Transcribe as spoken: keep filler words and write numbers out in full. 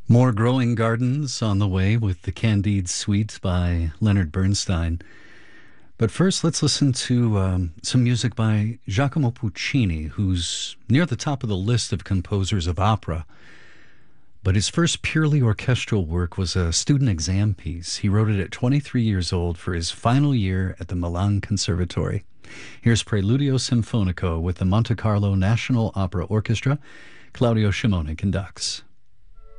More Growing Gardens on the way with the Candide Suite by Leonard Bernstein. But first, let's listen to um, some music by Giacomo Puccini, who's near the top of the list of composers of opera. But his first purely orchestral work was a student exam piece. He wrote it at twenty-three years old for his final year at the Milan Conservatory. Here's Preludio Sinfonico with the Monte Carlo National Opera Orchestra. Claudio Scimone conducts.